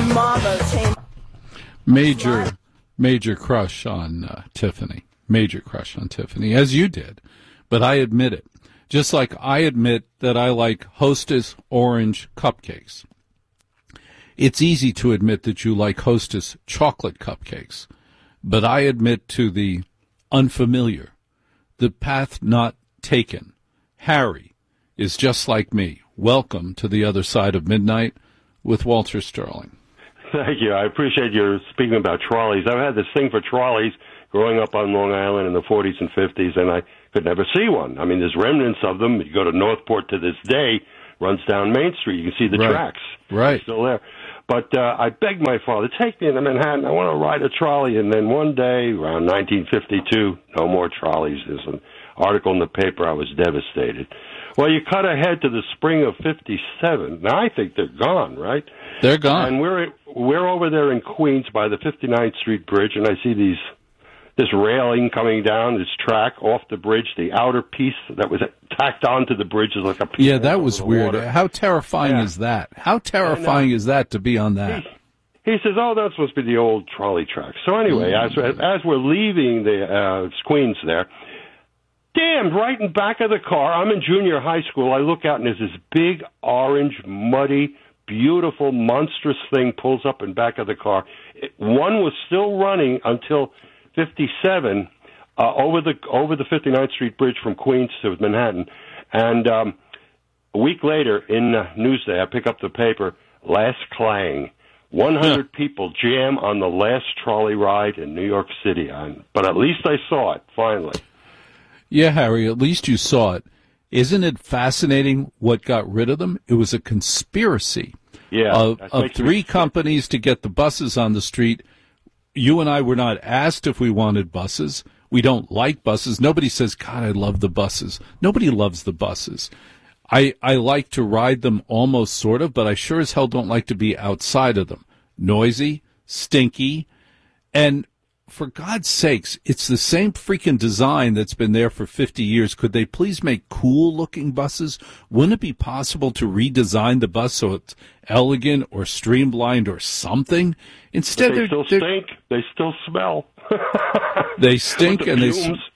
Mambo change. Major crush on Tiffany. Major crush on Tiffany, as you did. But I admit it. Just like I admit that I like Hostess orange cupcakes. It's easy to admit that you like Hostess chocolate cupcakes. But I admit to the unfamiliar, the path not taken. Harry is just like me. Welcome to the other side of midnight with Walter Sterling. Thank you. I appreciate your speaking about trolleys. I've had this thing for trolleys growing up on Long Island in the 40s and 50s, and I could never see one. I mean, there's remnants of them. You go to Northport to this day, runs down Main Street. You can see the tracks. Right. They're still there. But I begged my father, take me into Manhattan. I want to ride a trolley. And then one day, around 1952, no more trolleys. There's an article in the paper. I was devastated. Well, you cut ahead to the spring of 57. Now, I think they're gone, right? They're gone. And we're over there in Queens by the 59th Street Bridge, and I see this railing coming down, this track off the bridge. The outer piece that was tacked onto the bridge is like a piece. Yeah, that was weird. Water. How terrifying is that? How terrifying is that to be on that? He says, oh, that's supposed to be the old trolley tracks. So anyway, as we're leaving the Queens there, damn, right in back of the car, I'm in junior high school, I look out and there's this big, orange, muddy, beautiful, monstrous thing pulls up in back of the car. One was still running until 57 over the 59th Street Bridge from Queens to Manhattan. And a week later in Newsday, I pick up the paper, Last Clang. 100 people jam on the last trolley ride in New York City. But at least I saw it, finally. Yeah, Harry, at least you saw it. Isn't it fascinating what got rid of them? It was a conspiracy of three companies to get the buses on the street. You and I were not asked if we wanted buses. We don't like buses. Nobody says, God, I love the buses. Nobody loves the buses. I like to ride them almost sort of, but I sure as hell don't like to be outside of them. Noisy, stinky, and for God's sakes, it's the same freaking design that's been there for 50 years. Could they please make cool-looking buses? Wouldn't it be possible to redesign the bus so it's elegant or streamlined or something? Instead, they still stink. They still smell. They stink and they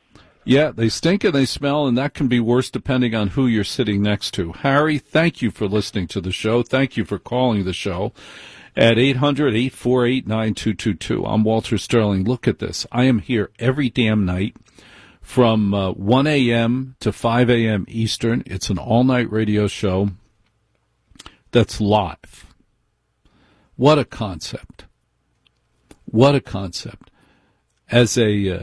stink and they smell, and that can be worse depending on who you're sitting next to. Harry, thank you for listening to the show. Thank you for calling the show. At 800-848-9222. I'm Walter Sterling. Look at this. I am here every damn night from 1 a.m. to 5 a.m. Eastern. It's an all-night radio show that's live. What a concept. What a concept. As a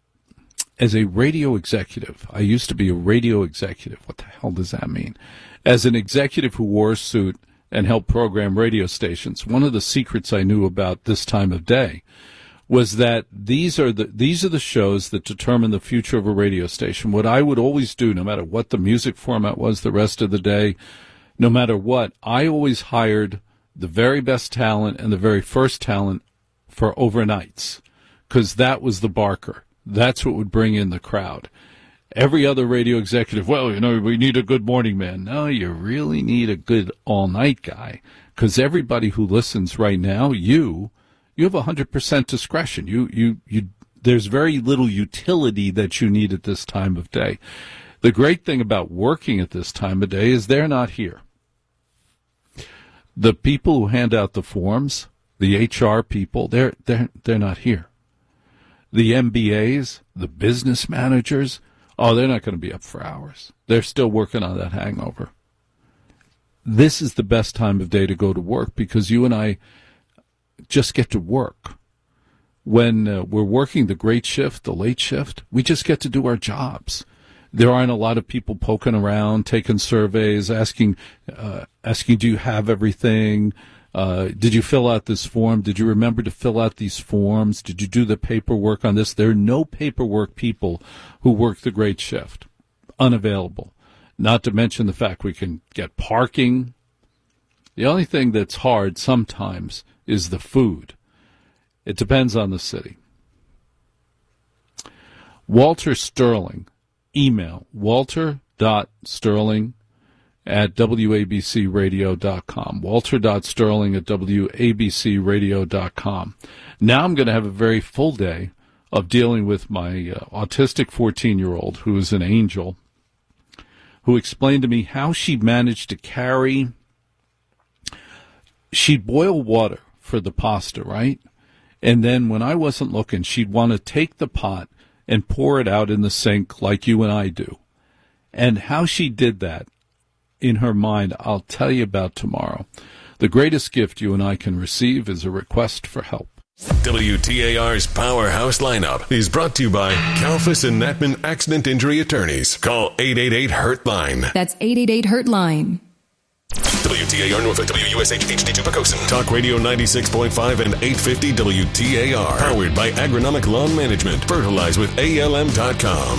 radio executive, I used to be a radio executive. What the hell does that mean? As an executive who wore a suit and helped program radio stations, one of the secrets I knew about this time of day was that these are the shows that determine the future of a radio station. What I would always do, no matter what the music format was the rest of the day, no matter what, I always hired the very best talent and the very first talent for overnights, because that was the barker. That's what would bring in the crowd. Every other radio executive, well, we need a good morning man. No, you really need a good all-night guy, because everybody who listens right now, you have 100% discretion. You there's very little utility that you need at this time of day. The great thing about working at this time of day is they're not here. The people who hand out the forms, the HR people, they're not here. The MBAs, the business managers, they're not going to be up for hours. They're still working on that hangover. This is the best time of day to go to work, because you and I just get to work. When we're working the great shift, the late shift, we just get to do our jobs. There aren't a lot of people poking around, taking surveys, asking, do you have everything? Did you fill out this form? Did you remember to fill out these forms? Did you do the paperwork on this? There are no paperwork people who work the great shift. Unavailable. Not to mention the fact we can get parking. The only thing that's hard sometimes is the food. It depends on the city. Walter Sterling. Email walter.sterling at WABCRadio.com. Walter.Sterling at WABCRadio.com. Now I'm going to have a very full day of dealing with my autistic 14-year-old, who is an angel, who explained to me how she managed to carry. She'd boil water for the pasta, right? And then when I wasn't looking, she'd want to take the pot and pour it out in the sink like you and I do. And how she did that in her mind, I'll tell you about tomorrow. The greatest gift you and I can receive is a request for help. WTAR's Powerhouse Lineup is brought to you by Kalfas and Natman Accident Injury Attorneys. Call 888-HURT-LINE. That's 888-HURT-LINE. WTAR Norfolk, WUSH HD2 Pocosin. Talk Radio 96.5 and 850 WTAR. Powered by Agronomic Lawn Management. Fertilize with ALM.com.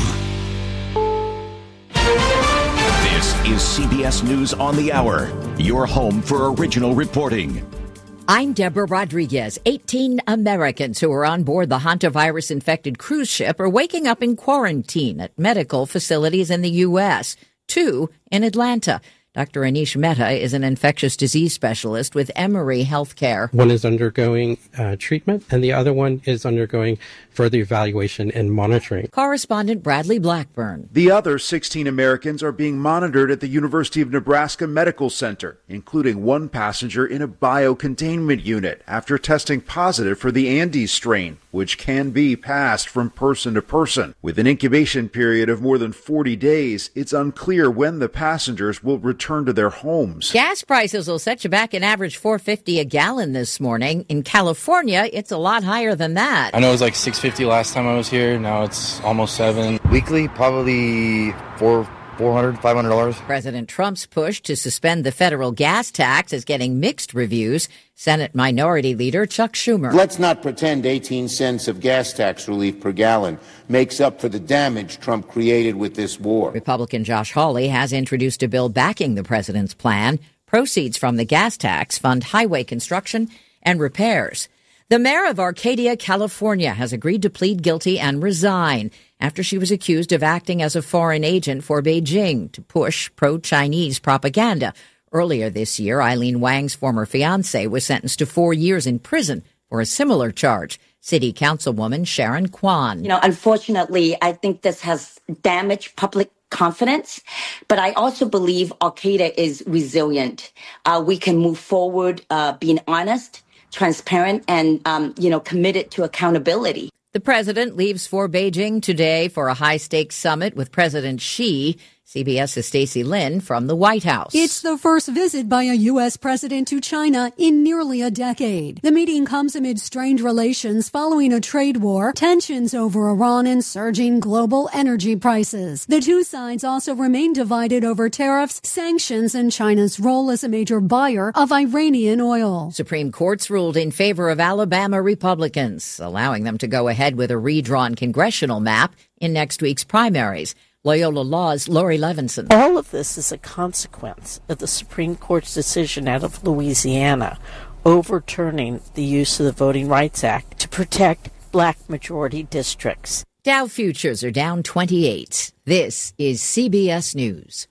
This is CBS News on the Hour, your home for original reporting. I'm Deborah Rodriguez. 18 Americans who are on board the hantavirus-infected cruise ship are waking up in quarantine at medical facilities in the U.S., 2 in Atlanta. Dr. Anish Mehta is an infectious disease specialist with Emory Healthcare. One is undergoing treatment, and the other one is undergoing further evaluation and monitoring. Correspondent Bradley Blackburn. The other 16 Americans are being monitored at the University of Nebraska Medical Center, including one passenger in a biocontainment unit after testing positive for the Andes strain, which can be passed from person to person. With an incubation period of more than 40 days, it's unclear when the passengers will return to their homes. Gas prices will set you back an average $4.50 a gallon this morning. In California, it's a lot higher than that. I know it was like $6.50 last time I was here. Now it's almost $7. Weekly, probably $400, $500. President Trump's push to suspend the federal gas tax is getting mixed reviews. Senate Minority Leader Chuck Schumer. Let's not pretend 18 cents of gas tax relief per gallon makes up for the damage Trump created with this war. Republican Josh Hawley has introduced a bill backing the president's plan. Proceeds from the gas tax fund highway construction and repairs. The mayor of Arcadia, California, has agreed to plead guilty and resign after she was accused of acting as a foreign agent for Beijing to push pro-Chinese propaganda. Earlier this year, Eileen Wang's former fiancé was sentenced to 4 years in prison for a similar charge. City Councilwoman Sharon Kwan. Unfortunately, I think this has damaged public confidence, but I also believe Al-Qaeda is resilient. We can move forward being honest, transparent, and, committed to accountability. The president leaves for Beijing today for a high-stakes summit with President Xi. CBS's Stacey Lynn from the White House. It's the first visit by a U.S. president to China in nearly a decade. The meeting comes amid strained relations following a trade war, tensions over Iran, and surging global energy prices. The two sides also remain divided over tariffs, sanctions, and China's role as a major buyer of Iranian oil. Supreme Court's ruled in favor of Alabama Republicans, allowing them to go ahead with a redrawn congressional map in next week's primaries. Loyola Law's Lori Levinson. All of this is a consequence of the Supreme Court's decision out of Louisiana overturning the use of the Voting Rights Act to protect black majority districts. Dow futures are down 28. This is CBS News.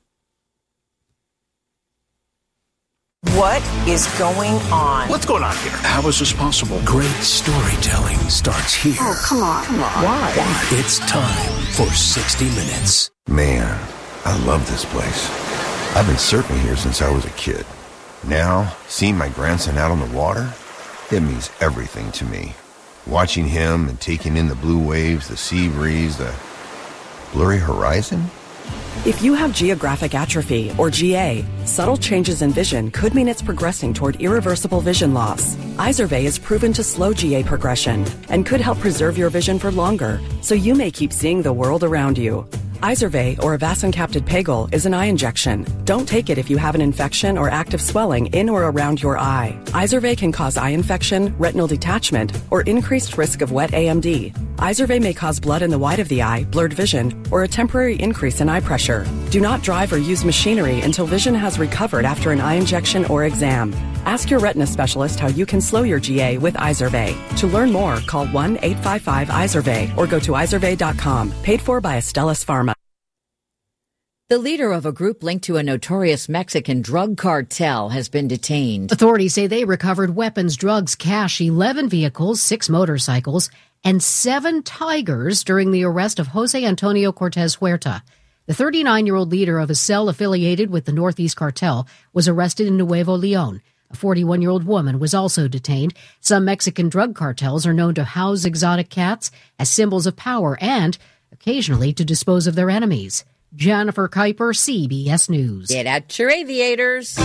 What is going on? What's going on here? How is this possible? Great storytelling starts here. Oh, come on. Why? It's time for 60 Minutes. Man, I love this place. I've been surfing here since I was a kid. Now, seeing my grandson out on the water, it means everything to me. Watching him and taking in the blue waves, the sea breeze, the blurry horizon. If you have geographic atrophy, or GA, subtle changes in vision could mean it's progressing toward irreversible vision loss. Izervay is proven to slow GA progression and could help preserve your vision for longer, so you may keep seeing the world around you. Izervay, or avacincaptad pegol, is an eye injection. Don't take it if you have an infection or active swelling in or around your eye. Izervay can cause eye infection, retinal detachment, or increased risk of wet AMD. Izervay may cause blood in the white of the eye, blurred vision, or a temporary increase in eye pressure. Do not drive or use machinery until vision has recovered after an eye injection or exam. Ask your retina specialist how you can slow your GA with Izervay. To learn more, call 1-855-IZERVAY or go to izervay.com. Paid for by Astellas Pharma. The leader of a group linked to a notorious Mexican drug cartel has been detained. Authorities say they recovered weapons, drugs, cash, 11 vehicles, 6 motorcycles, and 7 tigers during the arrest of Jose Antonio Cortez Huerta. The 39-year-old leader of a cell affiliated with the Northeast Cartel was arrested in Nuevo León. A 41-year-old woman was also detained. Some Mexican drug cartels are known to house exotic cats as symbols of power and occasionally to dispose of their enemies. Jennifer Kuiper, CBS News. Get out your aviators.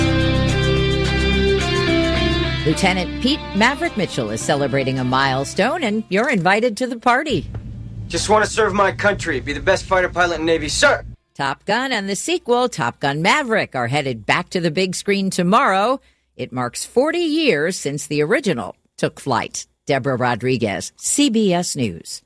Lieutenant Pete Maverick Mitchell is celebrating a milestone, and you're invited to the party. Just want to serve my country, be the best fighter pilot in the Navy, sir. Top Gun and the sequel, Top Gun Maverick, are headed back to the big screen tomorrow. It marks 40 years since the original took flight. Deborah Rodriguez, CBS News.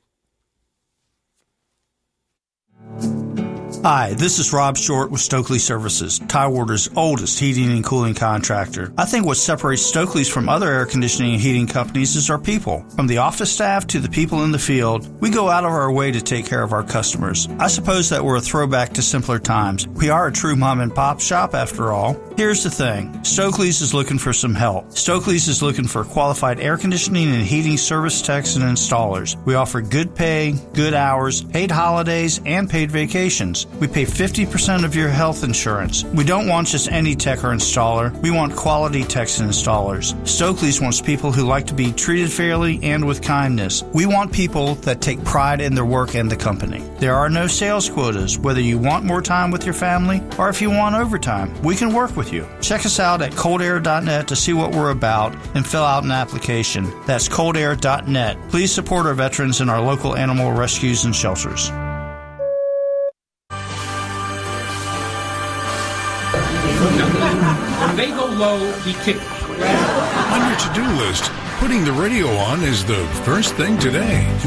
Hi, this is Rob Short with Stokely Services, Tidewater's oldest heating and cooling contractor. I think what separates Stokely's from other air conditioning and heating companies is our people. From the office staff to the people in the field, we go out of our way to take care of our customers. I suppose that we're a throwback to simpler times. We are a true mom and pop shop after all. Here's the thing. Stokely's is looking for some help. Stokely's is looking for qualified air conditioning and heating service techs and installers. We offer good pay, good hours, paid holidays, and paid vacations. We pay 50% of your health insurance. We don't want just any tech or installer. We want quality techs and installers. Stokely's wants people who like to be treated fairly and with kindness. We want people that take pride in their work and the company. There are no sales quotas, whether you want more time with your family or if you want overtime. We can work with you. Check us out at coldair.net to see what we're about and fill out an application. That's coldair.net. Please support our veterans and our local animal rescues and shelters. When they go low, he kicks. On your to-do list, putting the radio on is the first thing today.